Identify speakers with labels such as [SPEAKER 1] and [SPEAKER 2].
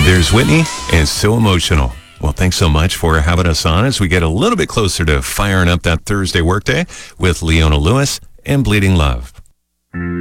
[SPEAKER 1] There's Whitney, and So Emotional. Well, thanks so much for having us on as we get a little bit closer to firing up that Thursday workday with Leona Lewis and Bleeding Love.